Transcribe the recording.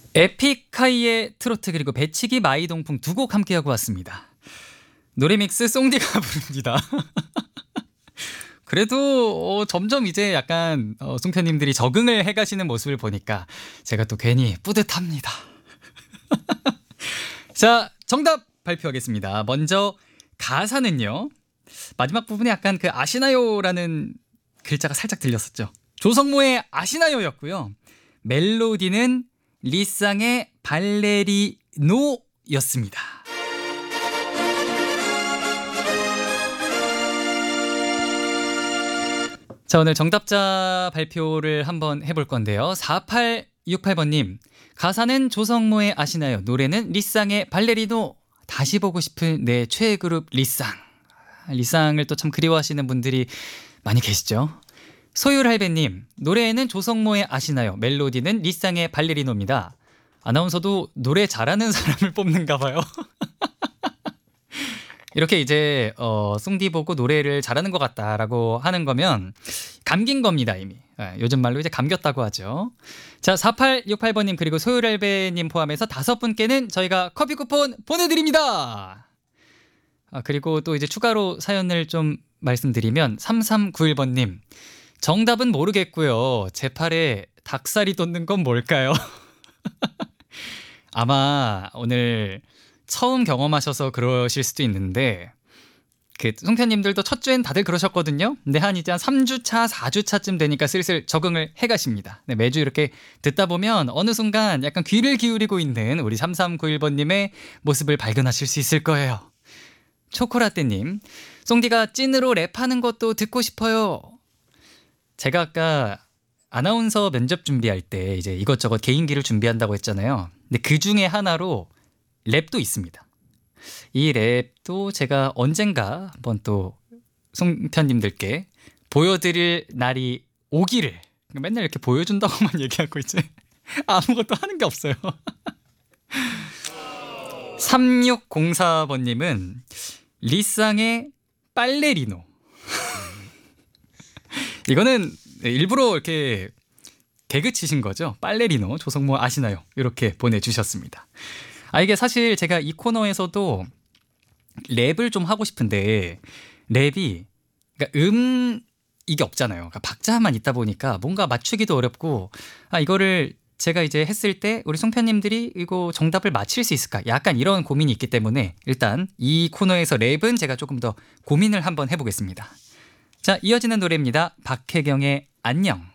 에픽하이의 트로트 그리고 배치기 마이동풍 두 곡 함께하고 왔습니다. 노래믹스 송디가 부릅니다. 그래도 점점 이제 약간 송편님들이 적응을 해가시는 모습을 보니까 제가 또 괜히 뿌듯합니다. 자, 정답 발표하겠습니다. 먼저 가사는요. 마지막 부분에 약간 그 아시나요라는 글자가 살짝 들렸었죠. 조성모의 아시나요였고요. 멜로디는 리쌍의 발레리노였습니다. 자, 오늘 정답자 발표를 한번 해볼 건데요. 4868번님, 가사는 조성모의 아시나요, 노래는 리쌍의 발레리노. 다시 보고 싶은 내 최애 그룹 리쌍. 리쌍을 또 참 그리워하시는 분들이 많이 계시죠. 소율할배님, 노래에는 조성모의 아시나요, 멜로디는 리쌍의 발레리노입니다. 아나운서도 노래 잘하는 사람을 뽑는가 봐요. 이렇게 이제 송디 보고 노래를 잘하는 것 같다라고 하는 거면 감긴 겁니다, 이미. 요즘 말로 이제 감겼다고 하죠. 자, 4868번님 그리고 소율할배님 포함해서 5분께는 저희가 커피 쿠폰 보내드립니다. 그리고 또 이제 추가로 사연을 좀 말씀드리면 3391번님, 정답은 모르겠고요. 제 팔에 닭살이 돋는 건 뭘까요? 아마 오늘 처음 경험하셔서 그러실 수도 있는데, 그 송편님들도 첫 주엔 다들 그러셨거든요. 근데 한 이제 한 3주차, 4주차쯤 되니까 슬슬 적응을 해가십니다. 네, 매주 이렇게 듣다 보면 어느 순간 약간 귀를 기울이고 있는 우리 3391번님의 모습을 발견하실 수 있을 거예요. 초코라떼님, 송디가 찐으로 랩하는 것도 듣고 싶어요. 제가 아까 아나운서 면접 준비할 때 이제 이것저것 개인기를 준비한다고 했잖아요. 근데 그 중에 하나로 랩도 있습니다. 이 랩도 제가 언젠가 한번 또 송편님들께 보여드릴 날이 오기를. 맨날 이렇게 보여준다고만 얘기하고 이제 아무것도 하는 게 없어요. 3604번님은 리쌍의 빨레리노. 이거는 일부러 이렇게 개그 치신 거죠. 빨레리노, 조성모 아시나요? 이렇게 보내주셨습니다. 이게 사실 제가 이 코너에서도 랩을 좀 하고 싶은데 랩이 그러니까 이게 없잖아요. 그러니까 박자만 있다 보니까 뭔가 맞추기도 어렵고 이거를 제가 이제 했을 때 우리 송편님들이 이거 정답을 맞힐 수 있을까? 약간 이런 고민이 있기 때문에 일단 이 코너에서 랩은 제가 조금 더 고민을 한번 해보겠습니다. 자, 이어지는 노래입니다. 박혜경의 안녕.